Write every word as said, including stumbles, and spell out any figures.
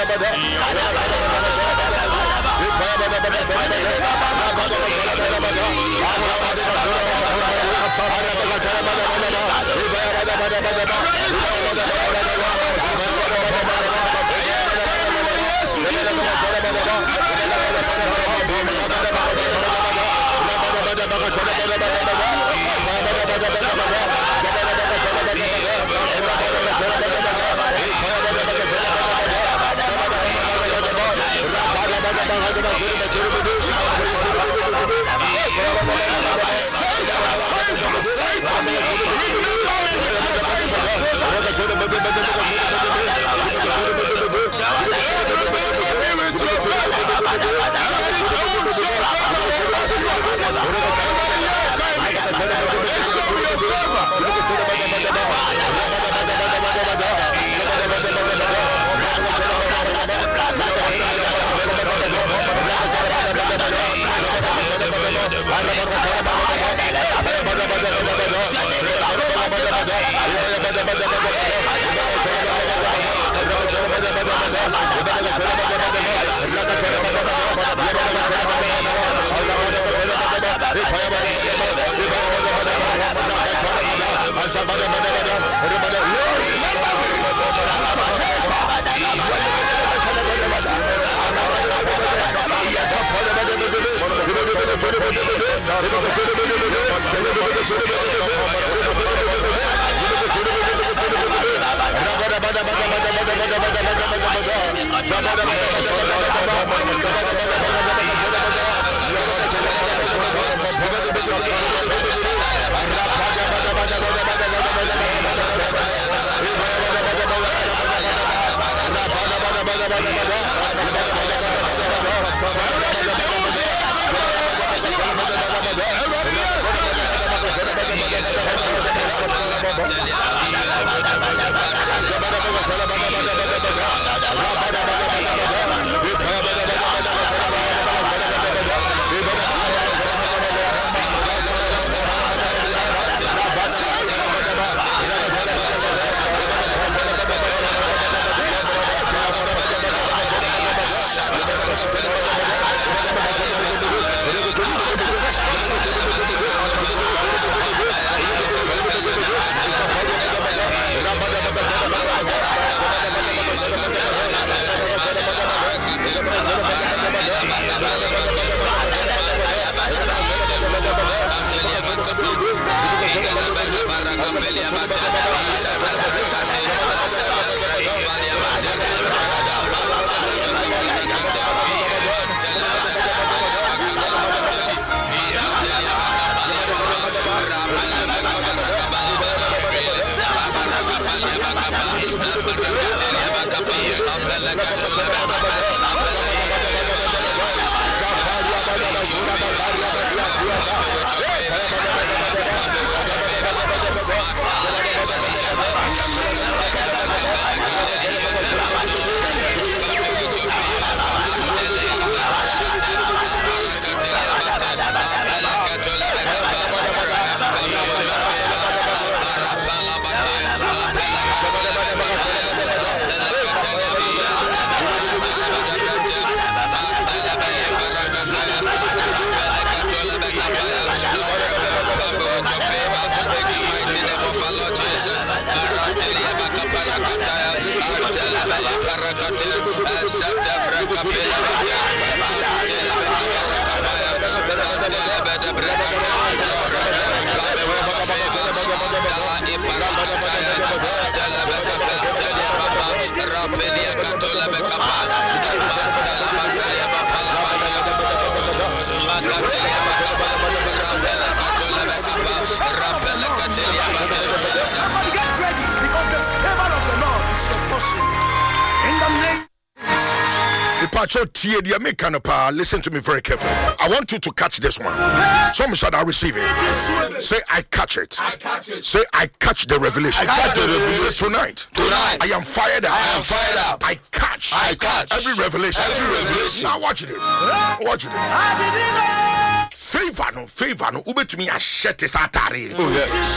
Listen to me very carefully. I want you to catch this one. Some said I receive it. Say I catch it. I catch it. Say I catch the revelation. I catch the revelation. Say tonight. Tonight. I am fired up. I am fired up. I catch. I catch every revelation. Every revelation. Now watch this. Watch this. Favor no, favor no. Ube to me a shet is atari. Oh yes.